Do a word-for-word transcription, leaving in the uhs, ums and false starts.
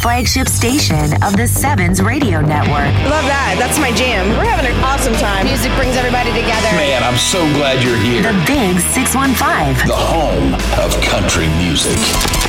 flagship station of the Sevens Radio Network. Love that. That's my jam. We're having an awesome time. Music brings everybody together. Man, I'm so glad you're here. The Big six one five. The home of country music.